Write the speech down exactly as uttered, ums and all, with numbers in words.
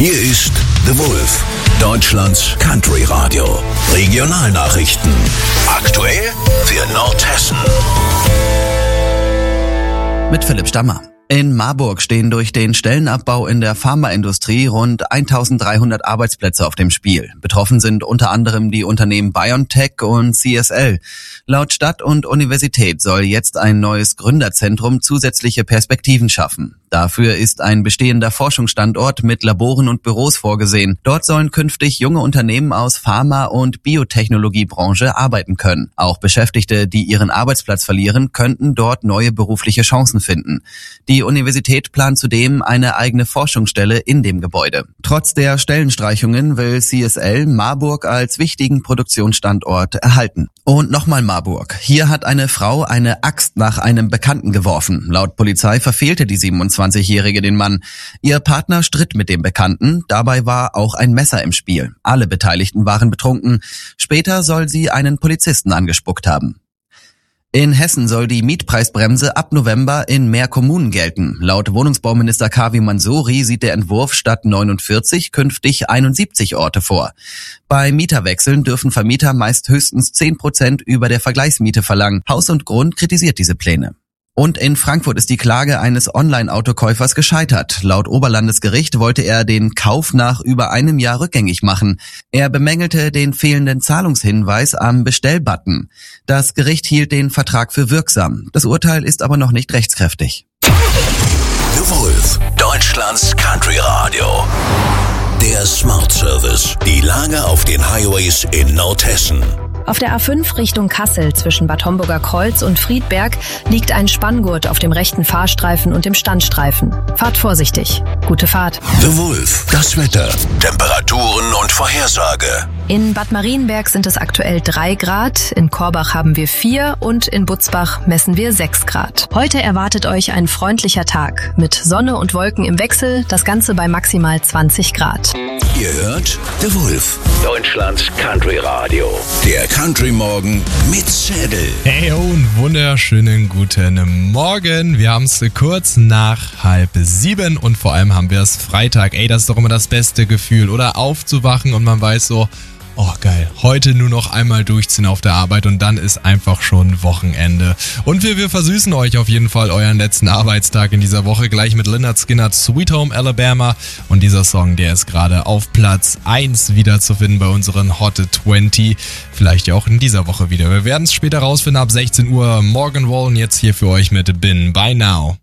Hier ist The Wolf, Deutschlands Country Radio. Regionalnachrichten. Aktuell für Nordhessen. Mit Philipp Stammer. In Marburg stehen durch den Stellenabbau in der Pharmaindustrie rund eintausenddreihundert Arbeitsplätze auf dem Spiel. Betroffen sind unter anderem die Unternehmen BioNTech und C S L. Laut Stadt und Universität soll jetzt ein neues Gründerzentrum zusätzliche Perspektiven schaffen. Dafür ist ein bestehender Forschungsstandort mit Laboren und Büros vorgesehen. Dort sollen künftig junge Unternehmen aus Pharma- und Biotechnologiebranche arbeiten können. Auch Beschäftigte, die ihren Arbeitsplatz verlieren, könnten dort neue berufliche Chancen finden. Die Universität plant zudem eine eigene Forschungsstelle in dem Gebäude. Trotz der Stellenstreichungen will C S L Marburg als wichtigen Produktionsstandort erhalten. Und nochmal Marburg. Hier hat eine Frau eine Axt nach einem Bekannten geworfen. Laut Polizei verfehlte die siebenundzwanzigjährige den Mann. Ihr Partner stritt mit dem Bekannten. Dabei war auch ein Messer im Spiel. Alle Beteiligten waren betrunken. Später soll sie einen Polizisten angespuckt haben. In Hessen soll die Mietpreisbremse ab November in mehr Kommunen gelten. Laut Wohnungsbauminister Kavi Mansouri sieht der Entwurf statt neunundvierzig künftig einundsiebzig Orte vor. Bei Mieterwechseln dürfen Vermieter meist höchstens zehn Prozent über der Vergleichsmiete verlangen. Haus und Grund kritisiert diese Pläne. Und in Frankfurt ist die Klage eines Online-Autokäufers gescheitert. Laut Oberlandesgericht wollte er den Kauf nach über einem Jahr rückgängig machen. Er bemängelte den fehlenden Zahlungshinweis am Bestellbutton. Das Gericht hielt den Vertrag für wirksam. Das Urteil ist aber noch nicht rechtskräftig. The Wolf, Deutschlands Country Radio. Der Smart Service. Die Lage auf den Highways in Nordhessen. Auf der A fünf Richtung Kassel zwischen Bad Homburger Kreuz und Friedberg liegt ein Spanngurt auf dem rechten Fahrstreifen und dem Standstreifen. Fahrt vorsichtig. Gute Fahrt. The Wolf, das Wetter, Temperaturen und Vorhersage. In Bad Marienberg sind es aktuell drei Grad, in Korbach haben wir vier und in Butzbach messen wir sechs Grad. Heute erwartet euch ein freundlicher Tag mit Sonne und Wolken im Wechsel, das Ganze bei maximal zwanzig Grad. Ihr hört The Wolf, Deutschlands Country Radio. Der Country Morgen mit Zädel. Hey und wunderschönen guten Morgen. Wir haben es kurz nach halb sieben und vor allem haben wir es Freitag. Ey, das ist doch immer das beste Gefühl, oder? Aufzuwachen und man weiß so, oh geil, heute nur noch einmal durchziehen auf der Arbeit und dann ist einfach schon Wochenende. Und wir, wir versüßen euch auf jeden Fall euren letzten Arbeitstag in dieser Woche gleich mit Lynyrd Skynyrd Sweet Home Alabama. Und dieser Song, der ist gerade auf Platz eins wiederzufinden bei unseren Hot zwanzig. Vielleicht ja auch in dieser Woche wieder. Wir werden es später rausfinden ab sechzehn Uhr. Morgan Wallen jetzt hier für euch mit Bin By Now.